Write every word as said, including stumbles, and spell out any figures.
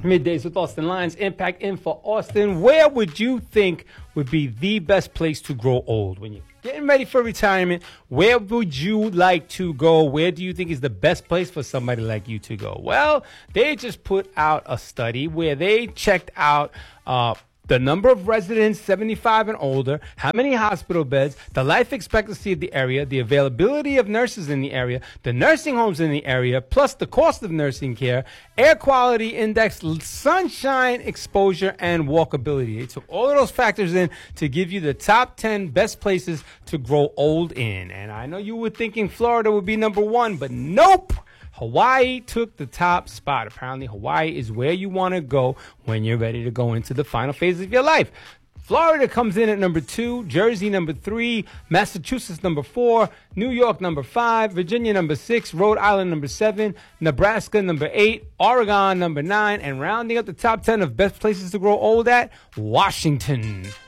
Middays with Austin Lyons, Impact Info Austin. Where would you think would be the best place to grow old when you're getting ready for retirement? Where would you like to go? Where do you think is the best place for somebody like you to go? Well, they just put out a study where they checked out uh, the number of residents seventy-five and older, how many hospital beds, the life expectancy of the area, the availability of nurses in the area, the nursing homes in the area, plus the cost of nursing care, air quality index, sunshine exposure, and walkability. They took all of those factors in to give you the top ten best places to grow old in. And I know you were thinking Florida would be number one, but nope. Hawaii took the top spot. Apparently, Hawaii is where you want to go when you're ready to go into the final phase of your life. Florida comes in at number two, Jersey number three, Massachusetts number four, New York number five, Virginia number six, Rhode Island number seven, Nebraska number eight, Oregon number nine, and rounding up the top ten of best places to grow old at, Washington.